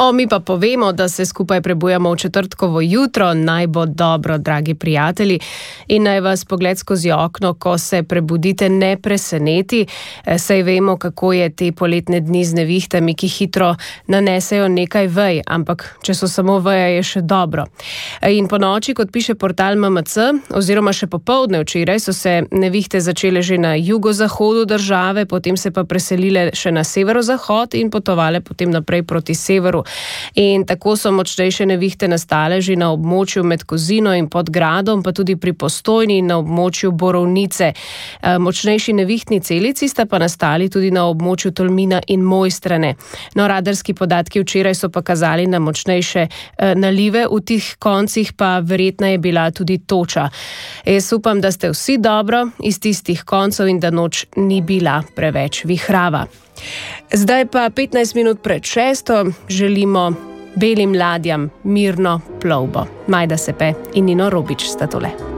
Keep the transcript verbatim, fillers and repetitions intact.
O, mi pa povemo, da se skupaj prebujamo v četrtkovo jutro, naj bo dobro, dragi prijatelji, in naj vas pogled skozi okno, ko se prebudite, ne preseneti, saj vemo, kako je te poletne dni z nevihtami, ki hitro nanesejo nekaj vej, ampak če so samo veje, je še dobro. In po noči, kot piše portal M M C, oziroma še popoldne včeraj, so se nevihte začele že na jugozahodu države, potem se pa preselile še na severozahod in potovale potem naprej proti severu. In tako so močnejše nevihte nastale že na območju med Kozino in Podgradom, pa tudi pri Postojni in na območju Borovnice. Močnejši nevihtni celici sta pa nastali tudi na območju Tolmina in Mojstrane. No, radarski podatki včeraj so pa kazali na močnejše nalive, v tih koncih pa verjetna je bila tudi toča. Jaz upam, da ste vsi dobro iz tistih koncev in da noč ni bila preveč vihrava. Zdaj pa petnajst minut pred šesto želimo belim ladjam mirno plovbo. Majda Sepe in Nino Robič sta tole.